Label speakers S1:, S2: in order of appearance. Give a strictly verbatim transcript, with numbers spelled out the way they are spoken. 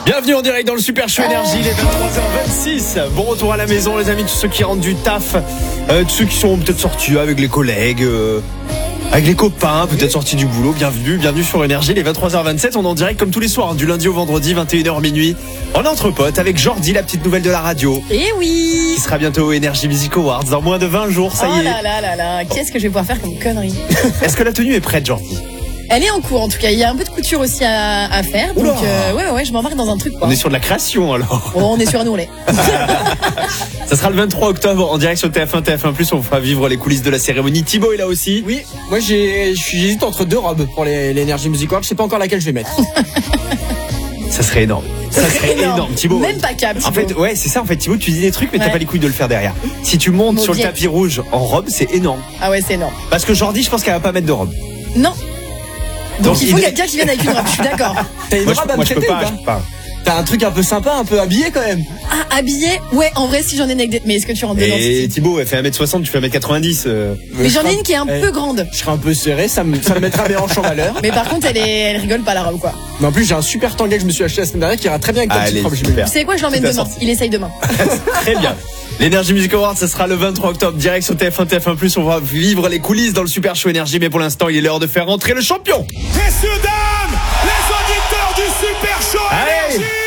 S1: Bienvenue en direct dans le Super Show Énergie, il est vingt-trois heures vingt-six. Bon retour à la maison les amis, tous ceux qui rentrent du taf, euh, tous ceux qui sont peut-être sortis avec les collègues, euh, avec les copains, peut-être sortis du boulot. Bienvenue, bienvenue sur Énergie, il est vingt-trois heures vingt-sept. On est en direct comme tous les soirs, hein, du lundi au vendredi, vingt et une heures minuit. On est entre potes avec Jordi, la petite nouvelle de la radio.
S2: Et oui,
S1: qui sera bientôt au Energy Music Awards dans moins de vingt jours, ça
S2: oh
S1: y est.
S2: là là là là, qu'est-ce que je vais pouvoir faire comme connerie.
S1: Est-ce que la tenue est prête, Jordi?
S2: Elle est en cours en tout cas, il y a un peu de couture aussi à, à faire. Donc euh, ouais, ouais ouais, je m'embarque dans un truc quoi.
S1: On est sur de la création alors.
S2: Oh, on est sur un ourlet.
S1: Ça sera le vingt-trois octobre en direct sur T F un, T F un plus, on fera vivre les coulisses de la cérémonie. Thibaut est là aussi.
S3: Oui, moi j'ai, j'hésite entre deux robes pour les, l'Energy Music Awards, je sais pas encore laquelle je vais mettre.
S1: Ça serait énorme. Ça serait énorme, énorme. Thibaut.
S2: Même pas cap, Thibaut.
S1: En fait, ouais, c'est ça. En fait, Thibaut, tu dis des trucs, mais
S2: ouais.
S1: t'as pas les couilles de le faire derrière. Si tu montes
S2: Maudit.
S1: sur le tapis rouge en robe, c'est énorme.
S2: Ah ouais, c'est énorme.
S1: Parce que Jordi, je pense qu'elle va pas mettre de robe.
S2: Non. Donc,
S1: Donc
S2: il faut
S1: il...
S2: quelqu'un qui vienne avec une robe, je suis d'accord.
S3: T'as une
S1: Moi,
S3: robe
S1: je,
S3: à
S1: moi,
S3: me
S1: je peux
S3: prêter
S1: pas,
S3: ou
S1: je peux pas.
S3: T'as un truc un peu sympa, un peu habillé quand même.
S2: Ah, habillé. Ouais, en vrai, si j'en ai une avec... Mais est-ce que tu rentres dedans?
S1: Et Thibaut, elle fait un mètre soixante, tu fais un mètre quatre-vingt-dix. Euh...
S2: Mais j'en ai une qui est un
S3: eh,
S2: peu grande.
S3: Je serai un peu serré, ça me, ça me mettra mes hanches en valeur.
S2: Mais par contre, elle est, elle rigole pas la robe quoi.
S3: Mais en plus, j'ai un super tanguay que je me suis acheté la semaine dernière qui ira très bien avec ta
S1: Allez,
S3: petite robe. je
S1: super.
S2: Vous savez quoi, je l'emmène
S1: Tout à
S2: demain.
S1: sorti.
S2: Il essaye demain.
S1: Très bien. L'Energy Music Awards, ça sera le vingt-trois octobre, direct sur T F un, T F un plus. On va vivre les coulisses dans le Super Show Énergie, mais pour l'instant, il est l'heure de faire rentrer le champion.
S4: Messieurs, dames, les auditeurs du Super Show
S1: Allez.
S4: Énergie.